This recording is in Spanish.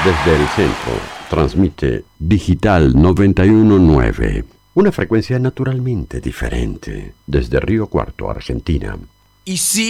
Desde el centro, transmite Digital 919. Una frecuencia naturalmente diferente. Desde Río Cuarto, Argentina. Y si